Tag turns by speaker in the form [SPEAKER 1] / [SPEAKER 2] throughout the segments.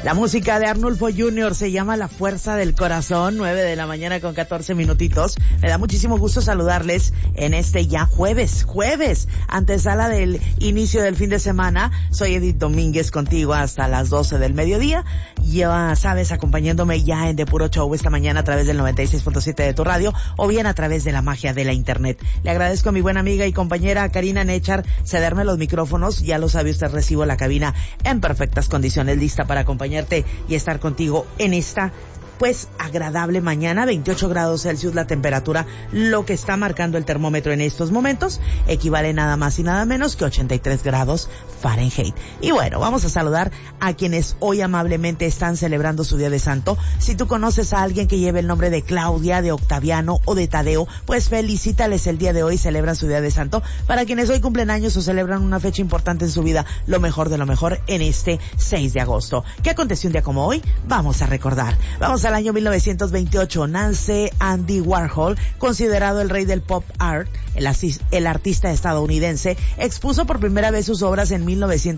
[SPEAKER 1] La música de Arnulfo Jr. se llama La Fuerza del Corazón, 9 de la mañana con 14 minutitos. Me da muchísimo gusto saludarles en este ya jueves, antesala del inicio del fin de semana. Soy Edith Domínguez contigo hasta las 12 del mediodía. Ya sabes, acompañándome ya en The Puro Show esta mañana a través del 96.7 de tu radio o bien a través de la magia de la internet. Le agradezco a mi buena amiga y compañera Karina Nechar cederme los micrófonos. Ya lo sabe usted, recibo la cabina en perfectas condiciones, lista para acompañarte y estar contigo en esta pues agradable mañana. 28 grados Celsius la temperatura, lo que está marcando el termómetro en estos momentos equivale nada más y nada menos que 83 grados Fahrenheit. Y bueno, vamos a saludar a quienes hoy amablemente están celebrando su día de santo. Si tú conoces a alguien que lleve el nombre de Claudia, de Octaviano o de Tadeo, pues felicítales el día de hoy, celebran su día de santo. Para quienes hoy cumplen años o celebran una fecha importante en su vida, lo mejor de lo mejor en este 6 de agosto. ¿Qué aconteció un día como hoy? Vamos a recordar. Vamos al año 1928, nace Andy Warhol, considerado el rey del pop art. El artista estadounidense expuso por primera vez sus obras en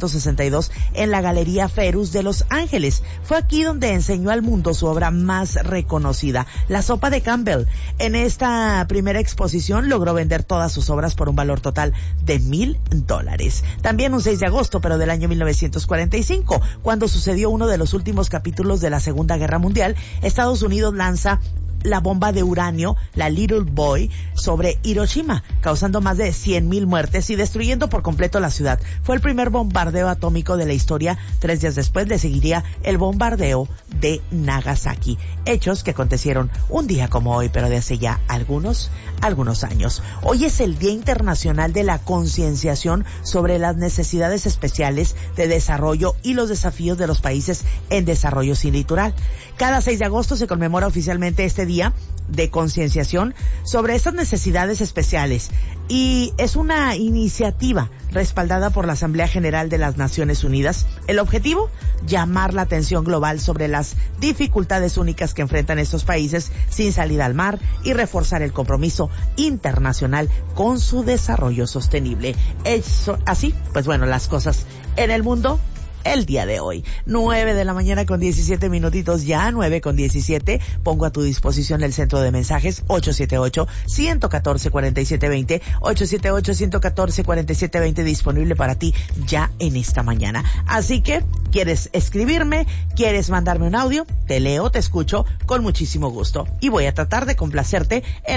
[SPEAKER 1] 1962 en la Galería Ferus de Los Ángeles. Fue aquí donde enseñó al mundo su obra más reconocida, La sopa de Campbell. En esta primera exposición logró vender todas sus obras por un valor total de $1,000. También un 6 de agosto, pero del año 1945, cuando sucedió uno de los últimos capítulos de la Segunda Guerra Mundial, Estados Unidos lanza la bomba de uranio, la Little Boy, sobre Hiroshima, causando más de 100,000 muertes y destruyendo por completo la ciudad. Fue el primer bombardeo atómico de la historia. 3 días después le seguiría el bombardeo de Nagasaki. Hechos que acontecieron un día como hoy, pero de hace ya algunos años. Hoy es el Día Internacional de la Concienciación sobre las necesidades especiales de desarrollo y los desafíos de los países en desarrollo sin litoral. Cada 6 de agosto se conmemora oficialmente este día de concienciación sobre estas necesidades especiales y es una iniciativa respaldada por la Asamblea General de las Naciones Unidas. El objetivo, llamar la atención global sobre las dificultades únicas que enfrentan estos países sin salida al mar y reforzar el compromiso internacional con su desarrollo sostenible. Eso, así, pues bueno, las cosas en el mundo el día de hoy. 9 de la mañana con 17 minutitos ya, 9:17. Pongo a tu disposición el centro de mensajes 878-114-4720, 878-114-4720 disponible para ti ya en esta mañana. Así que, ¿quieres escribirme? ¿Quieres mandarme un audio? Te leo, te escucho con muchísimo gusto y voy a tratar de complacerte en